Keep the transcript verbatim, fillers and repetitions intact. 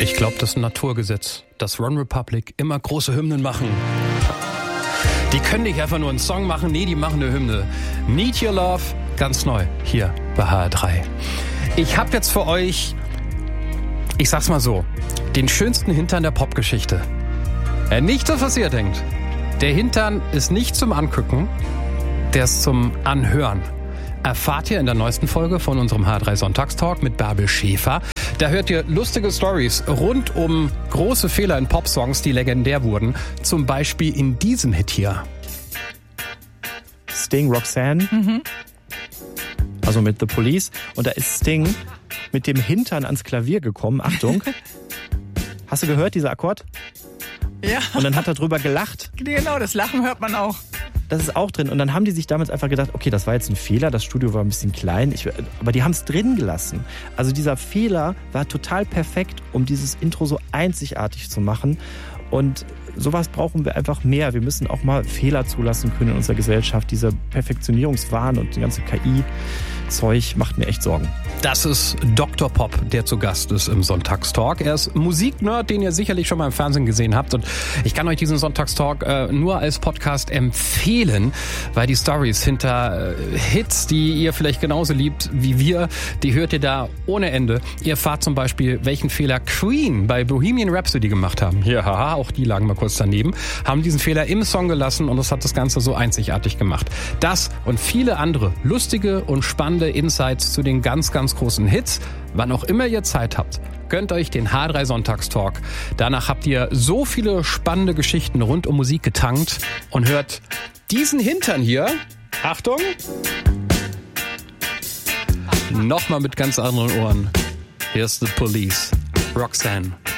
Ich glaube, das ist ein Naturgesetz, dass One Republic immer große Hymnen machen. Die können nicht einfach nur einen Song machen, nee, die machen eine Hymne. Need Your Love, ganz neu, hier bei H R drei. Ich habe jetzt für euch, ich sag's mal so, den schönsten Hintern der Popgeschichte. Ja, nicht das, was ihr denkt. Der Hintern ist nicht zum Angucken, der ist zum Anhören. Erfahrt ihr in der neuesten Folge von unserem H R drei Sonntagstalk mit Bärbel Schäfer. Da hört ihr lustige Stories rund um große Fehler in Popsongs, die legendär wurden. Zum Beispiel in diesem Hit hier. Sting, Roxanne, mhm. also mit The Police. Und da ist Sting mit dem Hintern ans Klavier gekommen. Achtung. Hast du gehört, dieser Akkord? Ja. Und dann hat er drüber gelacht. Genau, das Lachen hört man auch. Das ist auch drin. Und dann haben die sich damals einfach gedacht, okay, das war jetzt ein Fehler, das Studio war ein bisschen klein, ich, aber die haben es drin gelassen. Also dieser Fehler war total perfekt, um dieses Intro so einzigartig zu machen. Und sowas brauchen wir einfach mehr. Wir müssen auch mal Fehler zulassen können in unserer Gesellschaft. Dieser Perfektionierungswahn und die ganze K I-Zeug macht mir echt Sorgen. Das ist Doktor Pop, der zu Gast ist im Sonntagstalk. Er ist Musiknerd, den ihr sicherlich schon mal im Fernsehen gesehen habt. Und ich kann euch diesen Sonntagstalk äh, nur als Podcast empfehlen, weil die Stories hinter äh, Hits, die ihr vielleicht genauso liebt wie wir, die hört ihr da ohne Ende. Ihr erfahrt zum Beispiel, welchen Fehler Queen bei Bohemian Rhapsody gemacht haben. Ja, haha, auch die lagen mal kurz daneben. Haben diesen Fehler im Song gelassen und das hat das Ganze so einzigartig gemacht. Das und viele andere lustige und spannende Insights zu den ganz, ganz großen Hits. Wann auch immer ihr Zeit habt, gönnt euch den H drei Sonntagstalk. Danach habt ihr so viele spannende Geschichten rund um Musik getankt und hört diesen Hintern hier. Achtung! Nochmal mit ganz anderen Ohren. Here's The Police. Roxanne.